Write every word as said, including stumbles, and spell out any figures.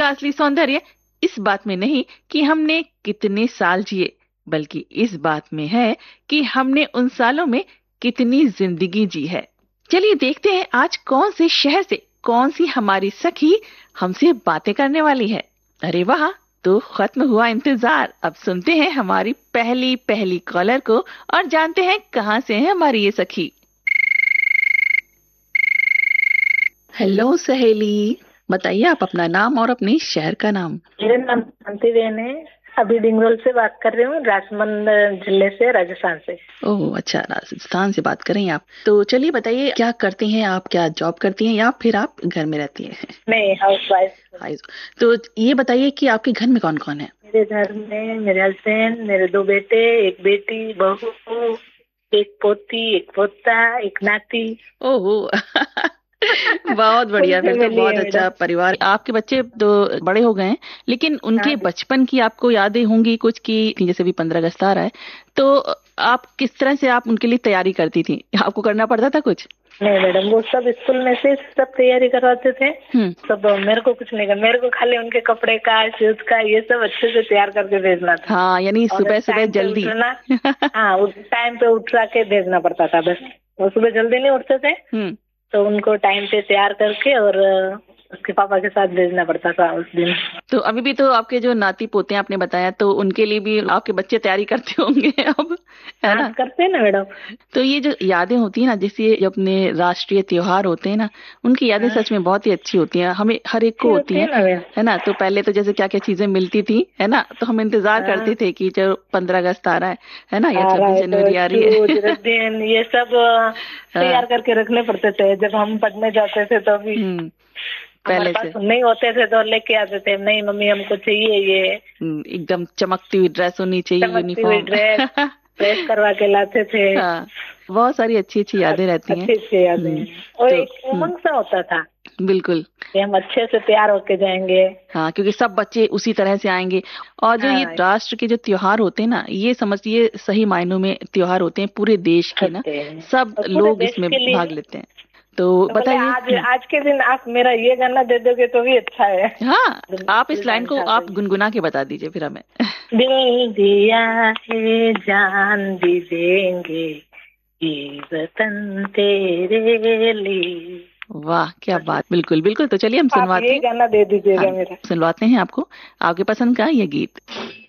का असली सौंदर्य इस बात में नहीं कि हमने कितने साल जिए, बल्कि इस बात में है कि हमने उन सालों में कितनी जिंदगी जी है। चलिए देखते हैं आज कौन से शहर से कौन सी हमारी सखी हमसे बातें करने वाली है। अरे वाह, तो खत्म हुआ इंतजार। अब सुनते हैं हमारी पहली पहली कॉलर को और जानते हैं कहाँ से है हमारी ये सखी। हेलो सहेली, बताइए आप अपना नाम और अपने शहर का नाम। मेरा नाम शांति बेन है। अभी डिंगरोल से बात कर रही हूँ, राजमंद जिले से, राजस्थान से। ओह अच्छा, राजस्थान से बात कर रही हैं आप। तो चलिए बताइए क्या करती हैं आप, क्या जॉब करती हैं या फिर आप घर में रहती हैं? मैं हाउस वाइफ। हाय, तो ये बताइए कि आपके घर में कौन कौन है? मेरे घर में मेरे हस्बैंड, मेरे दो बेटे, एक बेटी, बहू, एक पोती, एक पोता, एक नाती। ओहो बहुत बढ़िया, फिर तो बहुत अच्छा परिवार। आपके बच्चे तो बड़े हो गए हैं, लेकिन उनके हाँ, बचपन की आपको यादें होंगी कुछ की, जैसे भी पंद्रह अगस्त आ रहा है तो आप किस तरह से आप उनके लिए तैयारी करती थी? आपको करना पड़ता था कुछ? नहीं मैडम, वो सब स्कूल में से सब तैयारी करवाते थे। सब मेरे को कुछ नहीं करना, मेरे को खाली उनके कपड़े का, शूज का, ये सब अच्छे से तैयार करके भेजना था। हाँ, यानी सुबह सुबह जल्दी। हाँ, टाइम पे उठा के भेजना पड़ता था बस। वो सुबह जल्दी नहीं उठते थे तो उनको टाइम पे तैयार करके और उसके पापा के साथ भेजना पड़ता था उस दिन। तो अभी भी तो आपके जो नाती पोते हैं आपने बताया, तो उनके लिए भी आपके बच्चे तैयारी करते होंगे अब, है ना? करते हैं ना मैडम। तो ये जो यादें होती है ना, जैसे जो अपने राष्ट्रीय त्योहार होते हैं ना, उनकी यादें सच में बहुत ही अच्छी होती हैं, हमें हर एक को होती है, है ना? तो पहले तो जैसे क्या क्या चीजें मिलती थी, है ना, तो हम इंतजार करते थे कि जो पंद्रह अगस्त आ रहा है है ना, या छब्बीस जनवरी आ रही है, ये सब तैयार करके रखने पड़ते थे जब हम पढ़ने जाते थे तो भी। पहले से नहीं होते थे तो लेके आते थे, नहीं मम्मी हमको चाहिए ये, एकदम चमकती हुई ड्रेस होनी चाहिए, यूनिफॉर्म ड्रेस प्रेस करवा के लाते थे। हाँ, बहुत सारी अच्छी अच्छी यादें रहती हैं। अच्छी अच्छी यादें, और एक उमंग सा होता था। बिल्कुल, कि हम अच्छे से तैयार होके जाएंगे। हाँ, क्योंकि सब बच्चे उसी तरह से आएंगे। और जो हाँ, ये राष्ट्र के जो त्योहार होते हैं ना, ये समझिए सही मायनों में त्योहार होते हैं पूरे देश के ना, सब लोग इसमें भाग लेते हैं। तो, तो बताइए आज आज के दिन आप मेरा ये गाना दे दोगे तो भी अच्छा है। हाँ, आप इस लाइन को आप गुनगुना के बता दीजिए फिर हमें। दिल दिया है जान भी देंगे ये वतन तेरे लिए। वाह क्या बात, बिल्कुल बिल्कुल। तो चलिए हम सुनवाते हैं, ये गाना दे दीजिएगा मेरा। सुनवाते हैं आपको आपके पसंद का ये गीत।